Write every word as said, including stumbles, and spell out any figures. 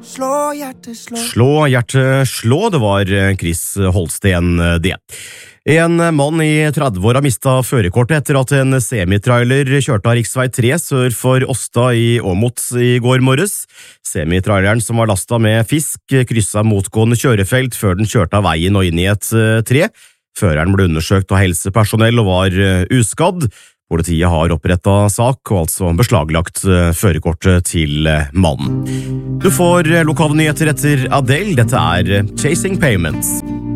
Slå, hjerte, slå. Slå, hjerte, slå, det var Chris Holsten det. En mann i tredve-åra mistet førerkortet etter at en semitrailer kjørte av riksvei tre sør for Åsta i Åmot i går morges. Semitraileren som var lastet med fisk krysset motgående kjørefelt før den kjørte av veien og inn i et tre. Føreren ble undersøkt av helsepersonell og var uskadd. Politiet har opprettet sak og altså beslaglagt førerkortet til mannen. Du får lokale nyheter etter Adele, dette er Chasing Payments.